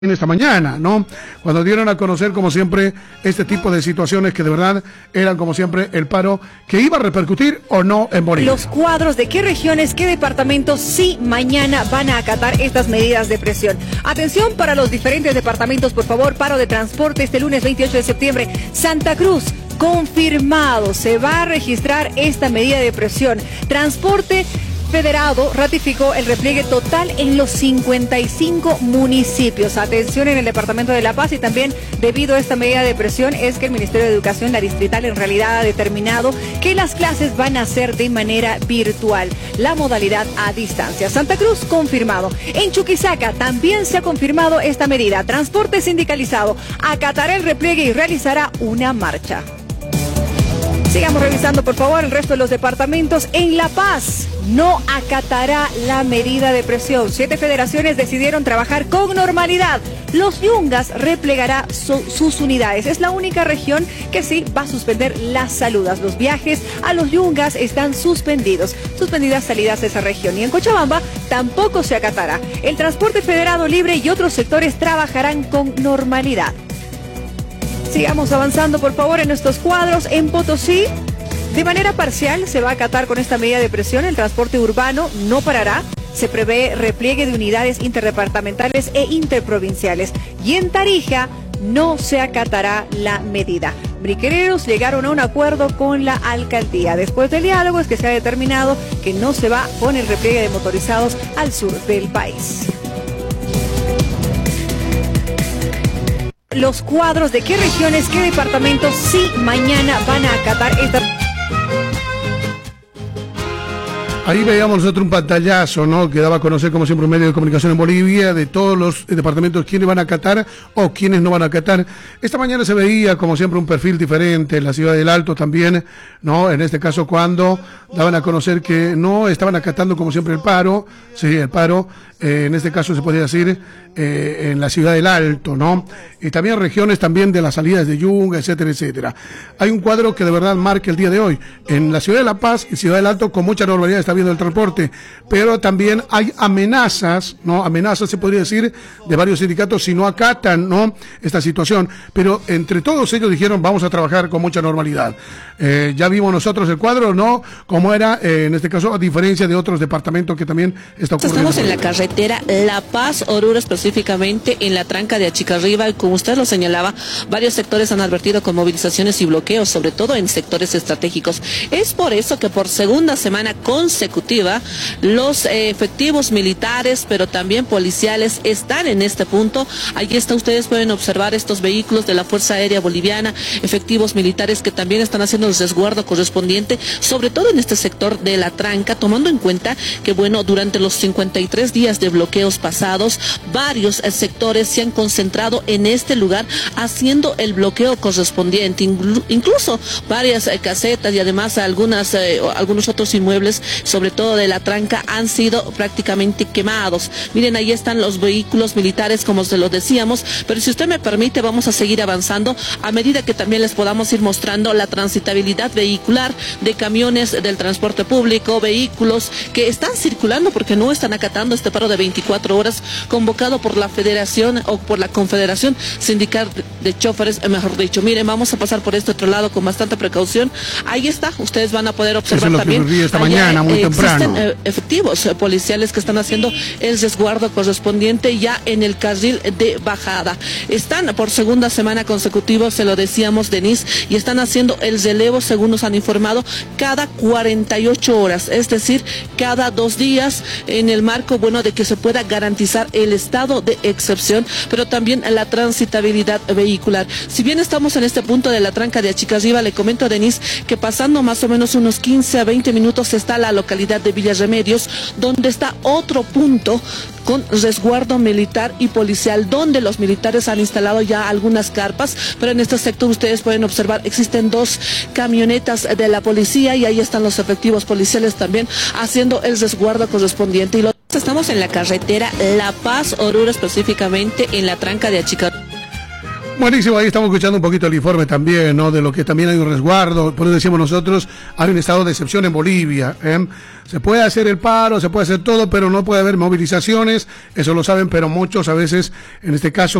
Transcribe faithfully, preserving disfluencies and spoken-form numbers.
en esta mañana, ¿no? Cuando dieron a conocer, como siempre, este tipo de situaciones que de verdad eran, como siempre, el paro que iba a repercutir o no en Bolivia. Los cuadros de qué regiones, qué departamentos sí mañana van a acatar estas medidas de presión. Atención para los diferentes departamentos, por favor. Paro de transporte este lunes veintiocho de septiembre. Santa Cruz, confirmado, se va a registrar esta medida de presión. Transporte Federado ratificó el repliegue total en los cincuenta y cinco municipios. Atención en el departamento de La Paz, y también debido a esta medida de presión es que el Ministerio de Educación, la distrital, en realidad ha determinado que las clases van a ser de manera virtual, la modalidad a distancia. Santa Cruz confirmado. En Chuquisaca también se ha confirmado esta medida. Transporte sindicalizado acatará el repliegue y realizará una marcha. Sigamos revisando, por favor, el resto de los departamentos. En La Paz no acatará la medida de presión. Siete federaciones decidieron trabajar con normalidad. Los Yungas replegará su, sus unidades. Es la única región que sí va a suspender las saludas. Los viajes a los Yungas están suspendidos. Suspendidas salidas de esa región. Y en Cochabamba tampoco se acatará. El transporte federado libre y otros sectores trabajarán con normalidad. Sigamos avanzando, por favor, en estos cuadros. En Potosí, de manera parcial, se va a acatar con esta medida de presión. El transporte urbano no parará. Se prevé repliegue de unidades interdepartamentales e interprovinciales. Y en Tarija no se acatará la medida. Briquereros llegaron a un acuerdo con la alcaldía. Después del diálogo es que se ha determinado que no se va con el repliegue de motorizados al sur del país. Los cuadros de qué regiones, qué departamentos sí mañana van a acatar esta... Ahí veíamos nosotros un pantallazo, ¿no? Que daba a conocer, como siempre, un medio de comunicación en Bolivia, de todos los departamentos, quiénes van a acatar o quiénes no van a acatar. Esta mañana se veía, como siempre, un perfil diferente en la ciudad del Alto también, ¿no? En este caso, cuando daban a conocer que no estaban acatando, como siempre, el paro, sí, el paro, eh, en este caso se podría decir, eh, en la ciudad del Alto, ¿no? Y también regiones también de las salidas de Yunga, etcétera, etcétera. Hay un cuadro que de verdad marca el día de hoy. En la ciudad de La Paz y ciudad del Alto, con mucha normalidad está viendo el transporte, pero también hay amenazas, ¿no? Amenazas, se podría decir, de varios sindicatos si no acatan, ¿no? Esta situación, pero entre todos ellos dijeron, vamos a trabajar con mucha normalidad. Eh, ya vimos nosotros el cuadro, ¿no? Como era, eh, en este caso, a diferencia de otros departamentos que también está ocurriendo. Estamos en la carretera La Paz-Oruro, específicamente en la tranca de Achicarriba, y como usted lo señalaba, varios sectores han advertido con movilizaciones y bloqueos, sobre todo en sectores estratégicos. Es por eso que por segunda semana consecutiva, los eh, efectivos militares, pero también policiales, están en este punto. Allí está, ustedes pueden observar estos vehículos de la Fuerza Aérea Boliviana, efectivos militares que también están haciendo el resguardo correspondiente, sobre todo en este sector de la tranca, tomando en cuenta que, bueno, durante los cincuenta y tres días de bloqueos pasados, varios eh, sectores se han concentrado en este lugar haciendo el bloqueo correspondiente, Inclu incluso varias eh, casetas y además algunas eh, algunos otros inmuebles, sobre todo de la tranca, han sido prácticamente quemados. Miren, ahí están los vehículos militares, como se lo decíamos, pero si usted me permite, vamos a seguir avanzando a medida que también les podamos ir mostrando la transitabilidad vehicular de camiones del transporte público, vehículos que están circulando porque no están acatando este paro de veinticuatro horas convocado por la Federación o por la Confederación Sindical de Choferes, mejor dicho. Miren, vamos a pasar por este otro lado con bastante precaución. Ahí está, ustedes van a poder observar. Eso es lo también. Que esta mañana, muy eh, temprano. Existen eh, efectivos eh, policiales que están haciendo el resguardo correspondiente ya en el carril de bajada. Están por segunda semana consecutiva, se lo decíamos, Denise, y están haciendo el relevo, según nos han informado, cada cuarenta y ocho horas, es decir, cada dos días, en el marco, bueno, de que se pueda garantizar el estado de excepción, pero también la transitabilidad vehicular. Si bien estamos en este punto de la tranca de Achicarriba, le comento a Denise que pasando más o menos unos quince a veinte minutos está la localidad de Villa Remedios, donde está otro punto con resguardo militar y policial, donde los militares han instalado ya algunas carpas, pero en este sector ustedes pueden observar, existen dos camionetas de la policía y ahí están los efectivos policiales también haciendo el resguardo correspondiente. Y lo... Estamos en la carretera La Paz-Oruro, específicamente en la tranca de Achicarriba. Buenísimo, ahí estamos escuchando un poquito el informe también, ¿no? De lo que también hay un resguardo, por eso decíamos nosotros, hay un estado de excepción en Bolivia, ¿eh? Se puede hacer el paro, se puede hacer todo, pero no puede haber movilizaciones, eso lo saben, pero muchos a veces, en este caso,